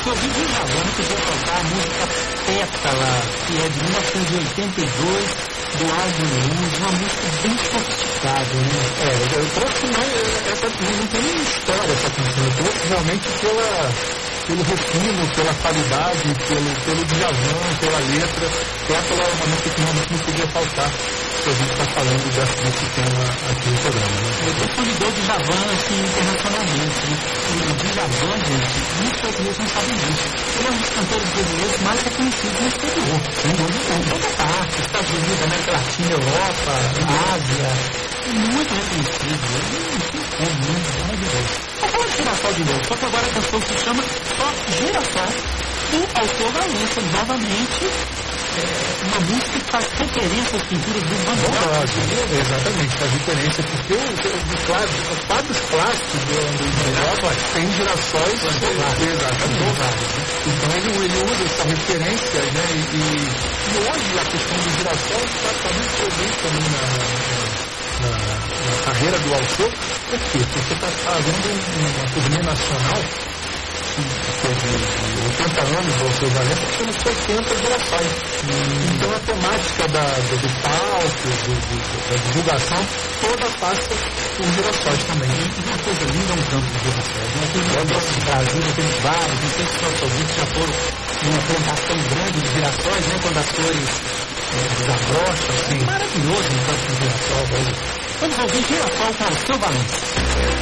Se eu vi de Djavan, não podia faltar a música Pétala, que é de 1982, do álbum Luz, uma música bem sofisticada, né? Eu trouxe essa não tem nenhuma história essa canção, eu trouxe realmente pelo refino, pela qualidade, pelo Djavan, pela letra. Pétala é uma música que realmente não podia faltar se a gente está falando desse tema aqui no programa, né? Eu convidou o Djavan, assim, internacionalmente, né? O Djavan, gente, muitos brasileiros não sabem disso. Ele é um dos cantores brasileiros mais reconhecidos no exterior, sem dúvida, em toda parte, Estados Unidos, América Latina, Europa, Ásia, muito reconhecido. É muito maravilhoso. Só fala de Girassol de novo, só que agora a canção se chama só Girassol, do Alceu Valença, novamente, uma música que faz referência às pinturas do Van Gogh. Exatamente, faz referência, porque os quadros clássicos do Van Gogh tem girassóis. Exatamente. Então ele usa essa referência, né? E hoje a questão do girassol está muito presente também na carreira do Alceu. Por quê? Porque você está fazendo uma turnê nacional de 80 anos do Alceu Valença, que temos 80 gerações. Então a temática do palco, da divulgação, toda passa por gerações também. E uma coisa linda é um campo de gerações. No Brasil tem vários, não sei se os ouvintes já foram numa plantação grande de girassóis, né? Quando as flores desabrocham, assim. Maravilhoso um campo de girassol. Vamos ouvir Girassol com o Alceu Valença.